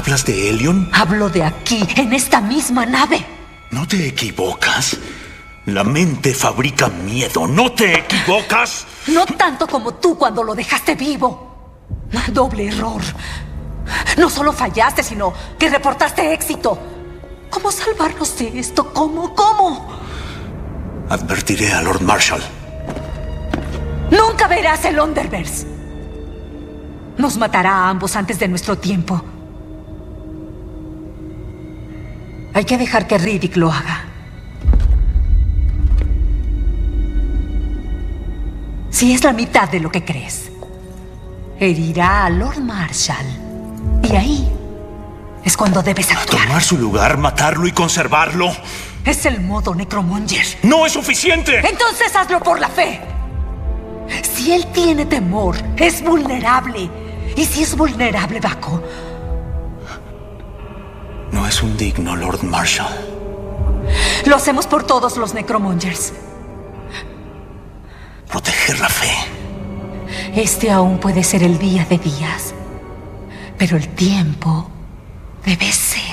¿Hablas de Helion? Hablo de aquí, en esta misma nave. ¿No te equivocas? La mente fabrica miedo. ¿No te equivocas? No tanto como tú cuando lo dejaste vivo. Doble error. No solo fallaste, sino que reportaste éxito. ¿Cómo salvarnos de esto? ¿Cómo? Advertiré a Lord Marshall. Nunca verás el Underverse. Nos matará a ambos antes de nuestro tiempo. Hay que dejar que Riddick lo haga. Si es la mitad de lo que crees, herirá a Lord Marshall. Y ahí es cuando debes actuar. ¿Tomar su lugar, matarlo y conservarlo? Es el modo Necromonger. ¡No es suficiente! Entonces hazlo por la fe. Si él tiene temor, es vulnerable. Y si es vulnerable, Baco, no es un digno Lord Marshall. Lo hacemos por todos los Necromongers. Proteger la fe. Este aún puede ser el día de días, pero el tiempo debe ser